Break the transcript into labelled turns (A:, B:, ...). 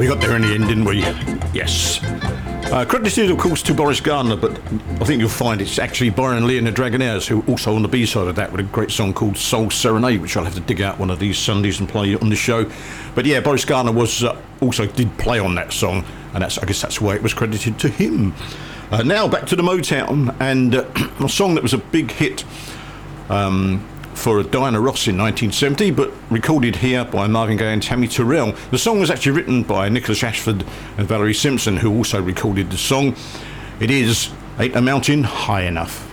A: We got there in the end, didn't we? Yes. Credited, of course, to Boris Gardner, but I think you'll find it's actually Byron Lee and the Dragonaires who also on the B-side of that with a great song called Soul Serenade, which I'll have to dig out one of these Sundays and play on the show. But yeah, Boris Gardner was also did play on that song, and I guess that's why it was credited to him. Now back to the Motown, and a song that was a big hit for Diana Ross in 1970, but recorded here by Marvin Gaye and Tammy Terrell. The song was actually written by Nicholas Ashford and Valerie Simpson, who also recorded the song. It is Ain't a Mountain High Enough.